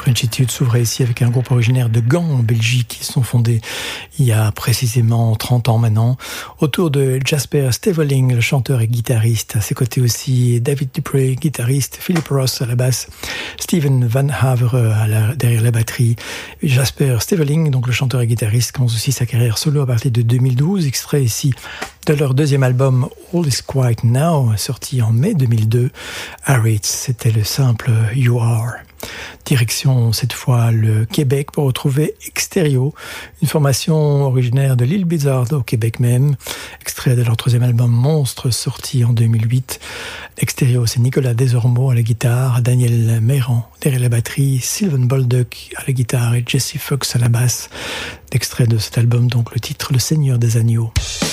Frenchitude s'ouvrait ici avec un groupe originaire de Gand en Belgique qui sont fondés il y a précisément 30 ans maintenant, autour de Jasper Steveling, le chanteur et guitariste. À ses côtés aussi David Dupree, guitariste, Philip Ross à la basse, Steven Van Havre derrière la batterie. Jasper Steveling, donc le chanteur et guitariste, commence aussi sa carrière solo à partir de 2012, extrait ici de leur deuxième album All Is Quiet Now, sorti en mai 2002. Harriet, c'était le simple You Are. Direction cette fois le Québec pour retrouver Extérieur, une formation originaire de l'île Bizarre au Québec même, extrait de leur troisième album Monstre sorti en 2008. Extérieur, c'est Nicolas Desormeaux à la guitare, Daniel Méran derrière la batterie, Sylvain Bolduc à la guitare et Jesse Fox à la basse. Extrait de cet album donc le titre Le Seigneur des Agneaux.